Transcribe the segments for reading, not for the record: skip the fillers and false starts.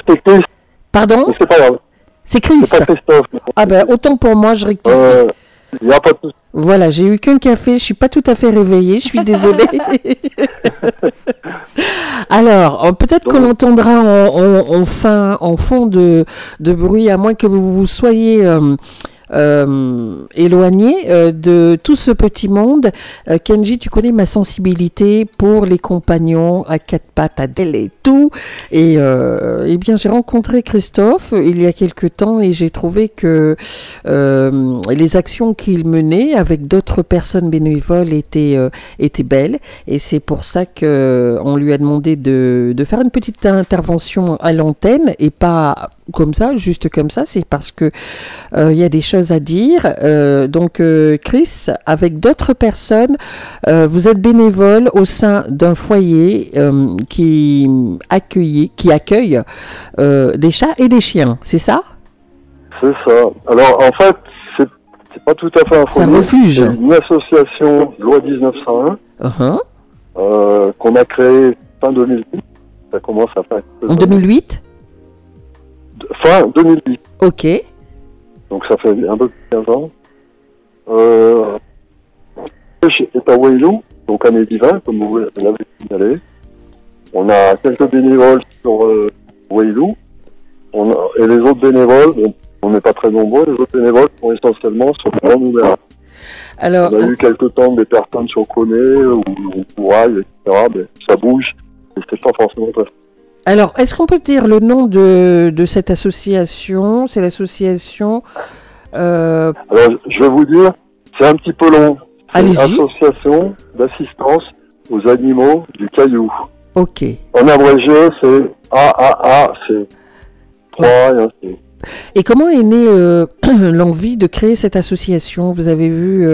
c'est Chris, Pardon? mais c'est pas grave. C'est Chris. C'est pas Christophe. Ah ben, autant pour moi, je rectifie. Il n'y a pas de souci. Voilà, j'ai eu qu'un café, je suis pas tout à fait réveillée, je suis désolée. Alors, peut-être qu'on entendra en fond de bruit, à moins que vous soyez éloigné de tout ce petit monde. Kenji, tu connais ma sensibilité pour les compagnons à quatre pattes, Adèle et tout. Et eh bien, j'ai rencontré Christophe il y a quelque temps et j'ai trouvé que les actions qu'il menait avec d'autres personnes bénévoles étaient belles. Et c'est pour ça que on lui a demandé de faire une petite intervention à l'antenne et pas comme ça, juste comme ça. C'est parce que il y a des choses à dire. Donc, Chris, avec d'autres personnes, vous êtes bénévole au sein d'un foyer qui accueille des chats et des chiens, c'est ça? C'est ça. Alors, en fait, c'est pas tout à fait un C'est un foyer. refuge. C'est une association loi 1901 qu'on a créée fin 2008. Ça commence à faire... En 2008? Fin 2008. Ok. Donc ça fait un peu plus de 15 ans. C'est à Wailou, donc à Médivin, comme vous l'avez signalé. On a quelques bénévoles sur Wailou. Et les autres bénévoles, on n'est pas très nombreux, les autres bénévoles sont essentiellement sur le Grand Nouvel. Alors, on a eu quelques temps des personnes sur Coné, ou Pouraille, etc. Mais ça bouge, et c'est pas forcément très... Alors, est-ce qu'on peut dire le nom de cette association? C'est l'association... Alors, je vais vous dire, c'est un petit peu long. C'est Allez-y. Association d'assistance aux animaux du Caillou. Ok. En abrégé, c'est AAA, c'est 3, et ainsi. Et comment est née l'envie de créer cette association? Vous avez vu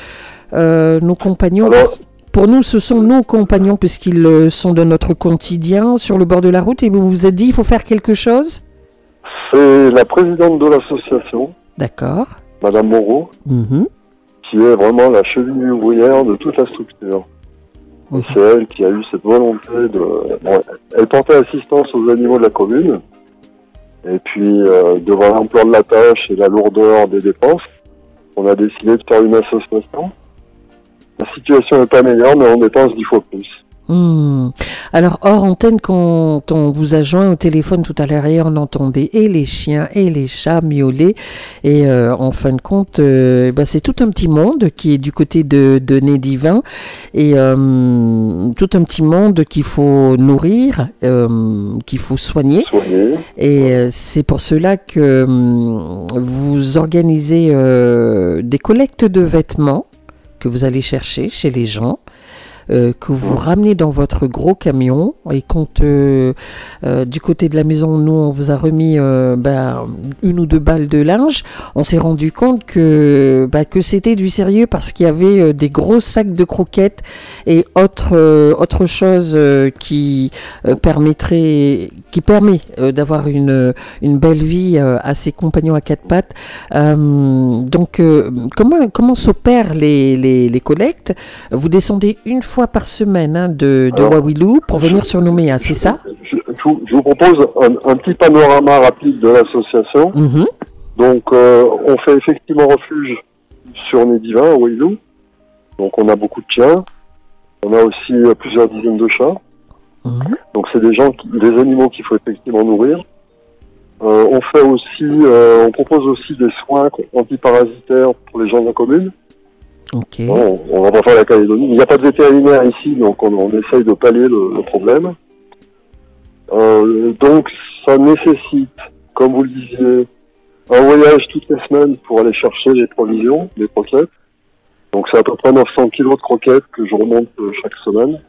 nos compagnons... Alors, pour nous, ce sont nos compagnons puisqu'ils sont de notre quotidien sur le bord de la route et vous vous êtes dit il faut faire quelque chose? c'est la présidente de l'association, D'accord. Madame Moreau, qui est vraiment la cheville ouvrière de toute la structure. Et c'est elle qui a eu cette volonté de... Bon, elle portait assistance aux animaux de la commune. Et puis, devant l'ampleur de la tâche et la lourdeur des dépenses, on a décidé de faire une association. La situation n'est pas meilleure, mais on dépense 10 fois plus. Alors, hors antenne, quand on vous a joint au téléphone tout à l'heure, et on entendait et les chiens et les chats miauler. Et en fin de compte, c'est tout un petit monde qui est du côté de Nédivin. Et tout un petit monde qu'il faut nourrir, qu'il faut soigner. Et c'est pour cela que vous organisez des collectes de vêtements que vous allez chercher chez les gens. Que vous ramenez dans votre gros camion et quand du côté de la maison, nous on vous a remis une ou deux balles de linge, on s'est rendu compte que c'était du sérieux parce qu'il y avait des gros sacs de croquettes et autre chose qui permet d'avoir une belle vie à ses compagnons à quatre pattes. Donc comment s'opèrent les collectes? Vous descendez une fois par semaine de Wailou pour venir sur Nouméa, c'est ça? Je vous propose un petit panorama rapide de l'association. Donc, on fait effectivement refuge sur Nédivin, à Wailou. Donc, on a beaucoup de chiens. On a aussi plusieurs dizaines de chats. Donc, c'est des animaux qu'il faut effectivement nourrir. On propose aussi des soins antiparasitaires pour les gens de la commune. Okay. Bon, on va pas faire la Calédonie. Il n'y a pas de vétérinaire ici, donc on essaye de pallier le problème. Donc, ça nécessite, comme vous le disiez, un voyage toutes les semaines pour aller chercher les provisions, les croquettes. Donc, c'est à peu près 900 kilos de croquettes que je remonte chaque semaine.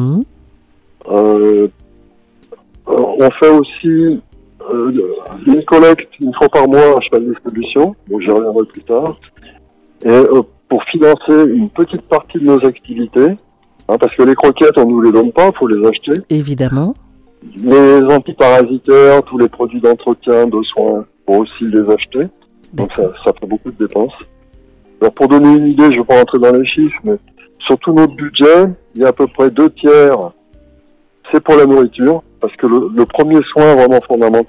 On fait aussi une collecte une fois par mois à Cheval Distribution. Bon, j'y reviendrai plus tard. Et pour financer une petite partie de nos activités, parce que les croquettes, on nous les donne pas, il faut les acheter. Évidemment. Les antiparasitaires, tous les produits d'entretien, de soins, il faut aussi les acheter. Donc ça fait beaucoup de dépenses. Alors pour donner une idée, je ne vais pas rentrer dans les chiffres, mais sur tout notre budget, il y a à peu près 2 tiers, c'est pour la nourriture, parce que le premier soin vraiment fondamental,